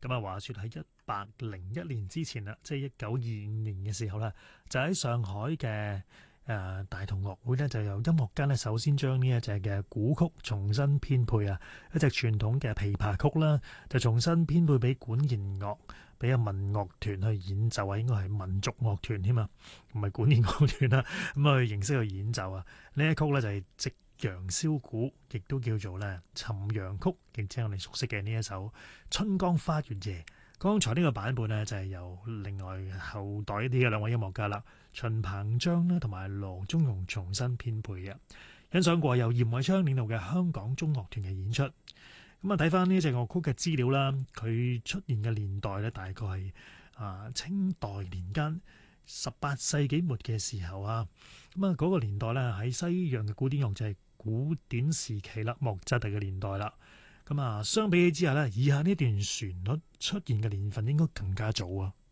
咁啊，話說喺101年之前啦，即係1925年嘅時候啦，就喺上海嘅大同樂會呢，就由音樂家呢首先將呢一隻嘅古曲重新編配啊，一隻傳統嘅琵琶曲啦，就重新編配俾管弦樂，俾個民樂團去演奏啊，應該係民族樂團添啊，唔係管弦樂團啦，咁去形式去演奏啊。呢一曲呢，就係夕陽簫鼓，亦都叫做咧尋陽曲，亦即係我哋熟悉嘅呢一首《春江花月夜》。剛才呢個版本呢，就係由另外後代一啲嘅兩位音樂家啦，秦鵬章啦同埋羅中庸重新編配嘅。欣賞過由嚴偉昌領導嘅香港中樂團嘅演出。咁啊，睇翻呢隻樂曲嘅資料啦，佢出現嘅年代咧，大概係清代年間18世紀末嘅時候啊。咁啊，嗰個年代咧喺西洋嘅古典樂就係古典時期啦，莫扎特嘅年代啦。咁啊，相比起之下咧，以下呢段旋律出現嘅年份應該更加早啊。